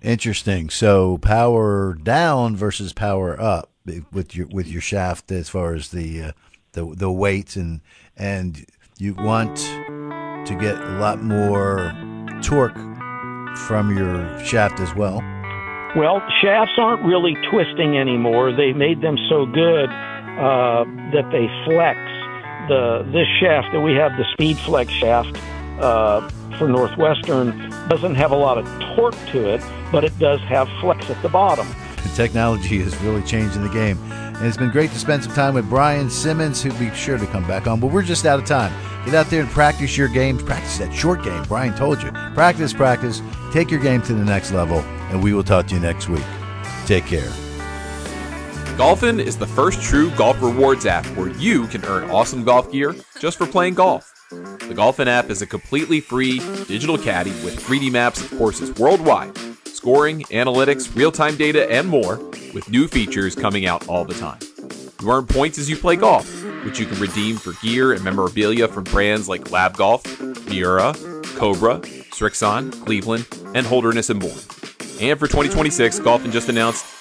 Interesting. So power down versus power up with your shaft as far as the weight and you want to get a lot more torque from your shaft as well. Well, shafts aren't really twisting anymore. They made them so good that they flex. This shaft that we have, the Speed Flex shaft for Northwestern, doesn't have a lot of torque to it, but it does have flex at the bottom. The technology is really changing the game. And it's been great to spend some time with Brian Simmons, who'll be sure to come back on. But we're just out of time. Get out there and practice your games. Practice that short game. Brian told you. Practice, practice. Take your game to the next level. And we will talk to you next week. Take care. Golfin is the first true golf rewards app where you can earn awesome golf gear just for playing golf. The Golfin app is a completely free digital caddy with 3D maps of courses worldwide, scoring, analytics, real-time data, and more, with new features coming out all the time. You earn points as you play golf, which you can redeem for gear and memorabilia from brands like Lab Golf, Miura, Cobra, Srixon, Cleveland, and Holderness and more. And for 2026, Golfin just announced